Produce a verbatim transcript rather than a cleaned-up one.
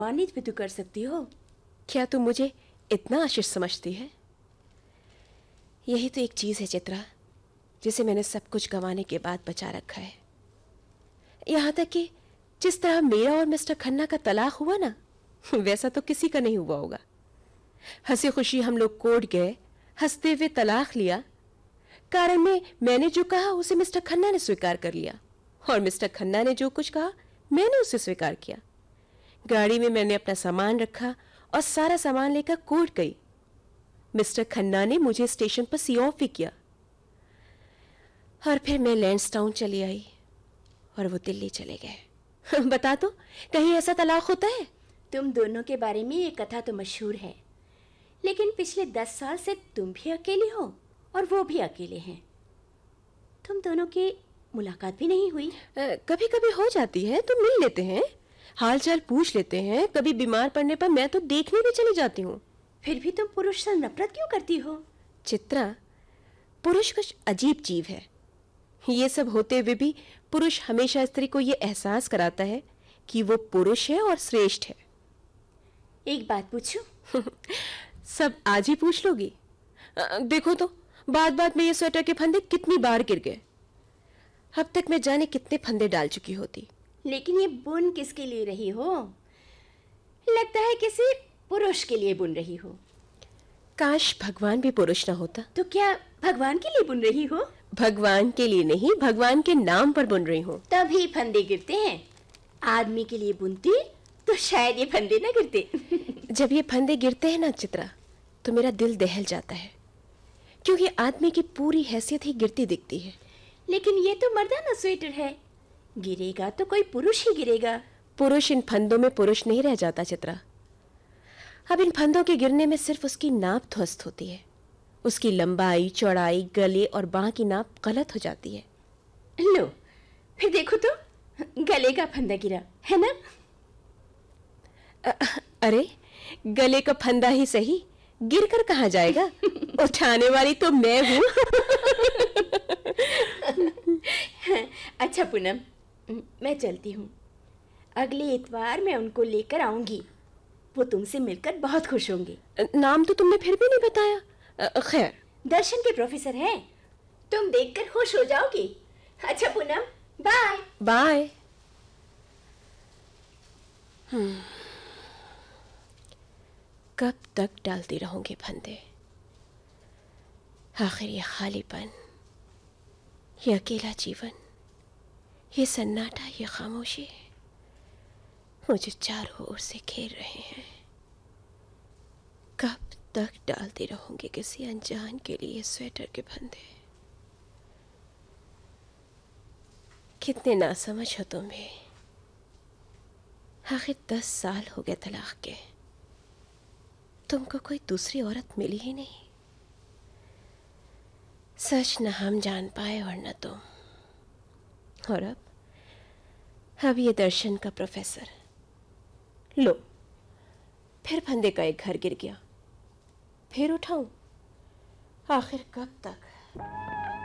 सम्मानित भी तो कर सकती हो। क्या तुम मुझे इतना आशीष समझती है? यही तो एक चीज है चित्रा, जिसे मैंने सब कुछ गंवाने के बाद बचा रखा है। यहां तक कि जिस तरह मेरा और मिस्टर खन्ना का तलाक हुआ ना, वैसा तो किसी का नहीं हुआ होगा। हंसी खुशी हम लोग कोर्ट गए, हंसते हुए तलाक लिया। कारण में मैंने जो कहा उसे मिस्टर खन्ना ने स्वीकार कर लिया, और मिस्टर खन्ना ने जो कुछ कहा मैंने उसे स्वीकार किया। गाड़ी में मैंने अपना सामान रखा और सारा सामान लेकर कोर्ट गई। मिस्टर खन्ना ने मुझे स्टेशन पर सी ऑफ भी किया, और फिर मैं लैंसडाउन चली आई और वो दिल्ली चले गए। बता तो, कहीं ऐसा तलाक होता है? तुम दोनों के बारे में ये कथा तो मशहूर है, लेकिन पिछले दस साल से तुम भी अकेली हो और वो भी अकेले हैं। तुम दोनों की मुलाकात भी नहीं हुई? कभी कभी हो जाती है, तो मिल लेते हैं, हाल चाल पूछ लेते हैं। कभी बीमार पड़ने पर मैं तो देखने भी चली जाती हूँ। फिर भी तुम पुरुष से नफरत क्यों करती हो? चित्रा, पुरुष कुछ अजीब जीव है। ये सब होते हुए भी पुरुष हमेशा स्त्री को ये एहसास कराता है कि वो पुरुष है और श्रेष्ठ है। एक बात पूछूं? सब आज ही पूछ लोगी? देखो तो, बात बात में ये स्वेटर के फंदे कितनी बार गिर गए। अब तक मैं जाने कितने फंदे डाल चुकी होती। लेकिन ये बुन किसके लिए रही हो? लगता है किसी पुरुष के लिए बुन रही हो। काश भगवान भी पुरुष ना होता। तो क्या भगवान के लिए बुन रही हो? भगवान के लिए नहीं, भगवान के नाम पर बुन रही हूँ। तभी फंदे गिरते हैं। आदमी के लिए बुनती तो शायद ये फंदे ना गिरते। जब ये फंदे गिरते हैं ना चित्रा, तो मेरा दिल दहल जाता है, क्योंकि आदमी की पूरी हैसियत ही गिरती दिखती है। लेकिन ये तो मर्दाना स्वेटर है, गिरेगा तो कोई पुरुष ही गिरेगा। पुरुष इन फंदों में पुरुष नहीं रह जाता चित्रा। अब इन फंदों के गिरने में सिर्फ उसकी नाप ध्वस्त होती है। उसकी लंबाई, चौड़ाई, गले और बाह की नाप गलत हो जाती है। लो, फिर देखो तो, गले का फंदा गिरा है ना? अ, अरे, गले का फंदा ही सही, गिरकर कहाँ जाएगा? उठाने वाली तो मैं हूँ। अच्छा पूनम, मैं चलती हूँ। अगले इतवार मैं उनको लेकर आऊंगी। वो तुमसे मिलकर बहुत खुश होंगे। नाम तो तुमने फिर भी नहीं बताया। खैर, दर्शन के प्रोफेसर हैं, तुम देखकर खुश हो जाओगी। अच्छा पूनम, बाय बाय। हम्म कब तक डालती रहूंगी फंदे? आखिर ये खालीपन, ये अकेला जीवन, ये सन्नाटा, ये खामोशी मुझे चारों ओर से घेर रहे हैं। कब तक डालती रहूंगी किसी अनजान के लिए स्वेटर के फंदे? कितने नासमझ हो तुम भी। आखिर दस साल हो गए तलाक के, तुमको कोई दूसरी औरत मिली ही नहीं। सच न हम जान पाए और न तुम। और अब अब ये दर्शन का प्रोफेसर। लो, फिर फंदे का एक घर गिर गया। फिर उठाऊं? आखिर कब तक?